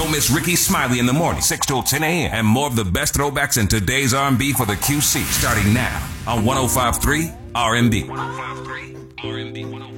Don't miss Ricky Smiley in the morning, 6 till 10 a.m. And more of the best throwbacks in today's R&B for the QC, starting now on 105.3 R&B. 105.3 R&B.